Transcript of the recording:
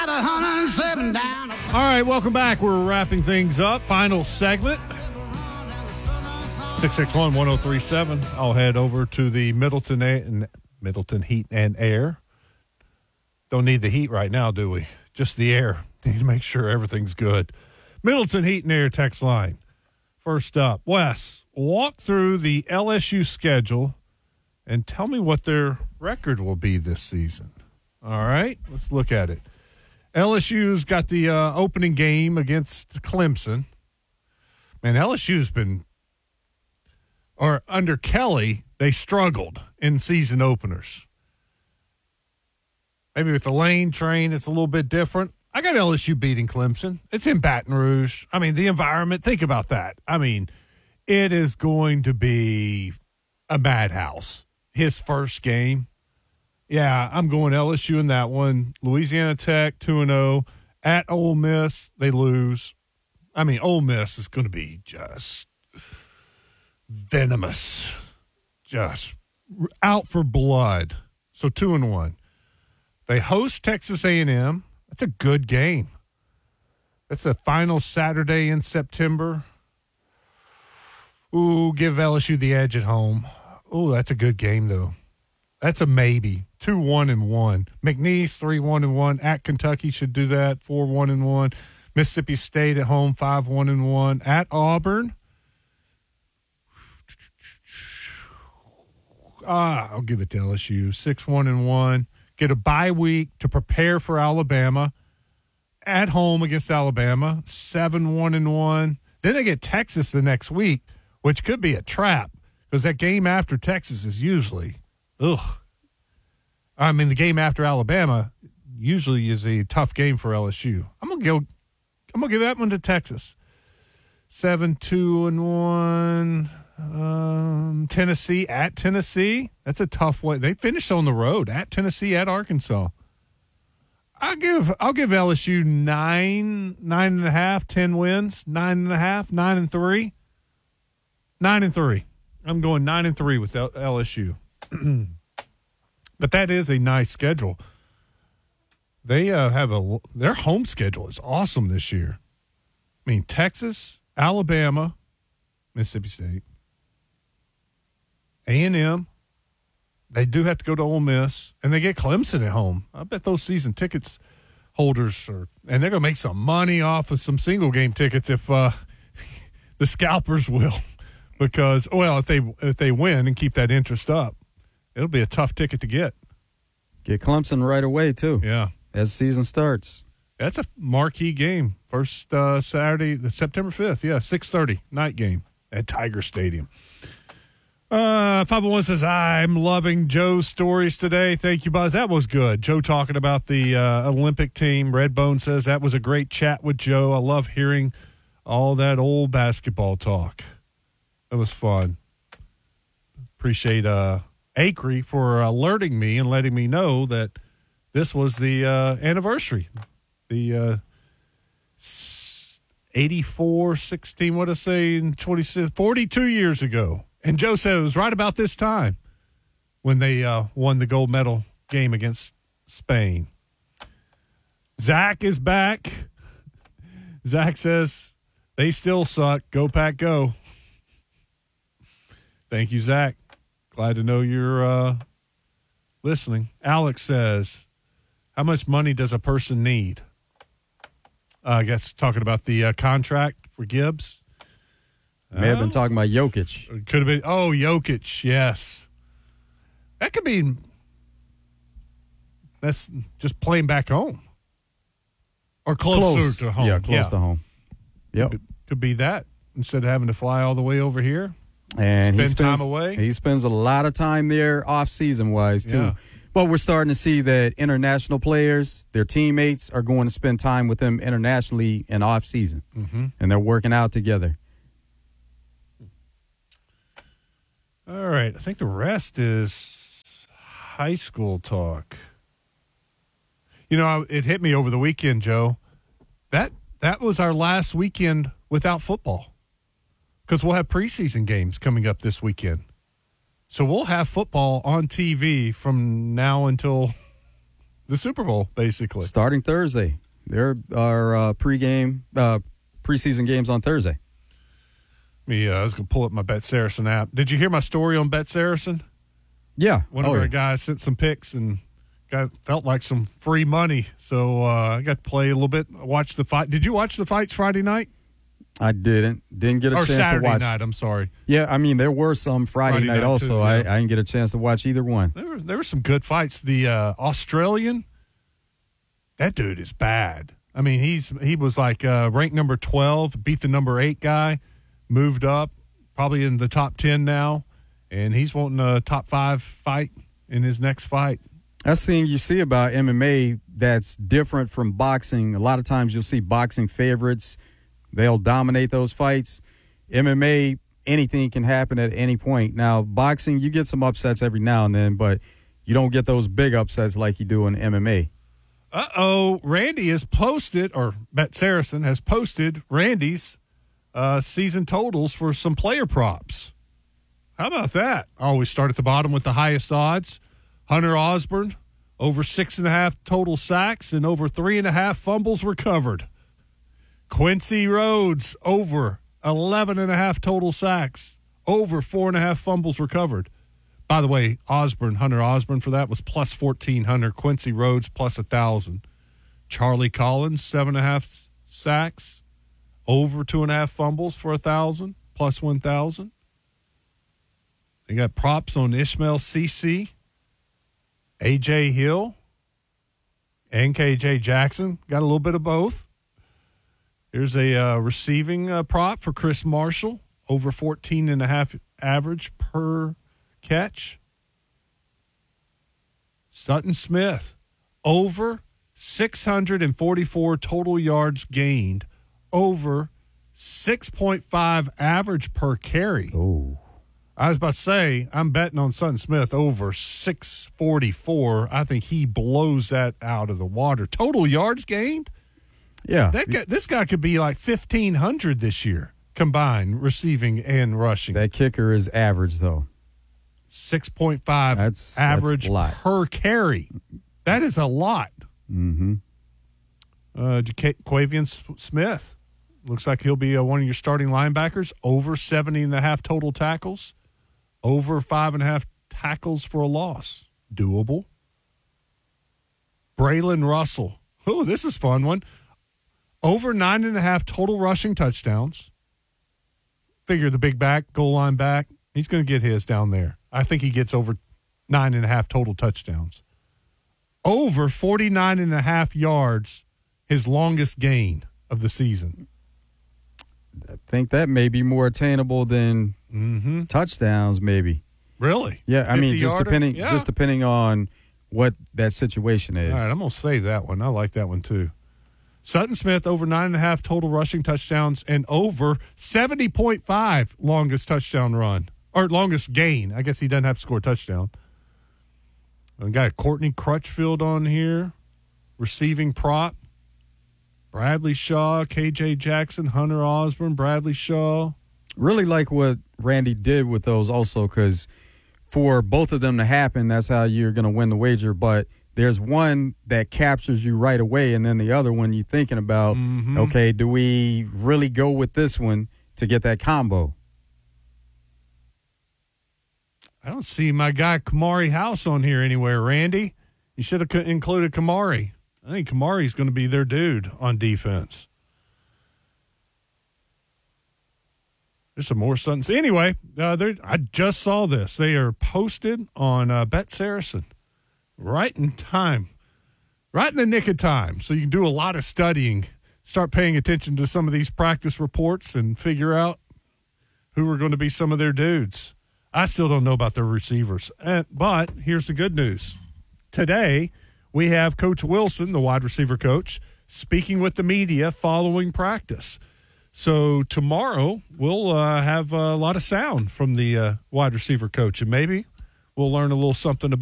All right, welcome back. We're wrapping things up. Final segment. 661-1037. I'll head over to the Middleton Heat and Air. Don't need the heat right now, do we? Just the air. Need to make sure everything's good. Middleton Heat and Air text line. First up, Wes, walk through the LSU schedule and tell me what their record will be this season. All right, let's look at it. LSU's got the opening game against Clemson. Man, LSU's been, or under Kelly, they struggled in season openers. Maybe with the Lane train, it's a little bit different. I got LSU beating Clemson. It's in Baton Rouge. I mean, the environment, think about that. I mean, it is going to be a madhouse. His first game. Yeah, I'm going LSU in that one. Louisiana Tech, 2-0. At Ole Miss, they lose. I mean, Ole Miss is going to be just venomous. Just out for blood. So 2-1. They host Texas A&M. That's a good game. That's the final Saturday in September. Ooh, give LSU the edge at home. Ooh, that's a good game, though. That's a maybe. 2-1-1. McNeese, 3-1-1. At Kentucky should do that. 4-1-1. Mississippi State at home, 5-1-1. At Auburn. I'll give it to LSU. 6-1-1. Get a bye week to prepare for Alabama. At home against Alabama. 7-1-1. Then they get Texas the next week, which could be a trap because that game after Texas is usually I mean, the game after Alabama usually is a tough game for LSU. I'm gonna give that one to Texas. 7-2-1. Tennessee at Tennessee. That's a tough way. They finished on the road at Tennessee, at Arkansas. I'll give LSU 9.5, 10 wins, 9.5, 9-3. 9-3. I'm going 9-3 with LSU. But that is a nice schedule. They have their home schedule is awesome this year. I mean, Texas, Alabama, Mississippi State, A&M. They do have to go to Ole Miss, and they get Clemson at home. I bet those season tickets holders and they're going to make some money off of some single game tickets if the scalpers will, because if they win and keep that interest up, it'll be a tough ticket to get. Get Clemson right away too. Yeah, as the season starts. That's a marquee game. First Saturday, September 5th. Yeah, 6:30 night game at Tiger Stadium. 501 says, I'm loving Joe's stories today. Thank you, Buzz. That was good. Joe talking about the Olympic team. Redbone says that was a great chat with Joe. I love hearing all that old basketball talk. It was fun. Appreciate Acree for alerting me and letting me know that this was the anniversary. The 84-16, what did I say, 42 years ago. And Joe said it was right about this time when they won the gold medal game against Spain. Zach is back. Zach says, they still suck. Go Pack, go. Thank you, Zach. Glad to know you're listening. Alex says, how much money does a person need? I guess talking about the contract for Gibbs. May have been talking about Jokic. Could have been. Oh, Jokic, yes. That could be. That's just playing back home. Or closer to home. Yeah, close to home. Yep. Could be that instead of having to fly all the way over here. And spend time away. He spends a lot of time there off-season wise, too. Yeah. But we're starting to see that international players, their teammates, are going to spend time with them internationally in off-season. Mm-hmm. And they're working out together. All right. I think the rest is high school talk. You know, it hit me over the weekend, Joe. That was our last weekend without football because we'll have preseason games coming up this weekend. So we'll have football on TV from now until the Super Bowl, basically. Starting Thursday. There are preseason games on Thursday. I was going to pull up my Bet Saracen app. Did you hear my story on Bet Saracen? Yeah. One of our guys sent some picks and felt like some free money. So I got to play a little bit, watch the fight. Did you watch the fights Friday night? I didn't get a chance Saturday to watch. night, I'm sorry. Yeah, I mean, there were some Friday night also. Too, yeah. I didn't get a chance to watch either one. There were some good fights. The Australian, that dude is bad. I mean, he was like ranked number 12, beat the number 8 guy, moved up, probably in the top 10 now, and he's wanting a top 5 fight in his next fight. That's the thing you see about MMA that's different from boxing. A lot of times you'll see boxing favorites. They'll dominate those fights. MMA, anything can happen at any point. Now, boxing, you get some upsets every now and then, but you don't get those big upsets like you do in MMA. Randy has posted, or Bet Saracen has posted Randy's season totals for some player props. How about that? I always start at the bottom with the highest odds. Hunter Osborne, over 6.5 total sacks and over 3.5 fumbles recovered. Quincy Rhodes, over 11.5 total sacks, over 4.5 fumbles recovered. By the way, Hunter Osborne for that was plus 1,400. Quincy Rhodes plus 1,000. Charlie Collins, 7.5 sacks, over 2.5 fumbles for 1,000, plus 1,000. They got props on Ishmael Cece, A.J. Hill, and K.J. Jackson. Got a little bit of both. Here's a receiving prop for Chris Marshall, over 14.5 average per catch. Sutton Smith, over 644 total yards gained, over 6.5 average per carry. Oh. I was about to say, I'm betting on Sutton Smith over 644. I think he blows that out of the water. Total yards gained? Yeah. This guy could be like 1,500 this year, combined, receiving and rushing. That kicker is average, though. 6.5 average per carry. That is a lot. Mm-hmm. Quavian Smith. Looks like he'll be one of your starting linebackers. Over 70.5 total tackles. Over 5.5 tackles for a loss. Doable. Braylon Russell. Oh, this is a fun one. Over 9.5 total rushing touchdowns. Figure the big back, goal line back. He's going to get his down there. I think he gets over 9.5 total touchdowns. Over 49.5 yards, his longest gain of the season. I think that may be more attainable than touchdowns, maybe. Really? Yeah, I mean, just depending on what that situation is. All right, I'm going to save that one. I like that one too. Sutton Smith, over 9.5 total rushing touchdowns and over 70.5 longest touchdown run. Or longest gain. I guess he doesn't have to score a touchdown. We got Courtney Crutchfield on here. Receiving prop. Bradley Shaw, K.J. Jackson, Hunter Osborne, Bradley Shaw. Really like what Randy did with those also, because for both of them to happen, that's how you're going to win the wager. But there's one that captures you right away, and then the other one you're thinking about, okay, do we really go with this one to get that combo? I don't see my guy Kamari House on here anywhere, Randy. You should have included Kamari. I think Kamari's going to be their dude on defense. There's some more Suttons. Anyway, I just saw this. They are posted on Bet Saracen right in time, right in the nick of time. So you can do a lot of studying, start paying attention to some of these practice reports and figure out who are going to be some of their dudes. I still don't know about their receivers. But here's the good news. Today, we have Coach Wilson, the wide receiver coach, speaking with the media following practice. So tomorrow, we'll have a lot of sound from the wide receiver coach, and maybe we'll learn a little something about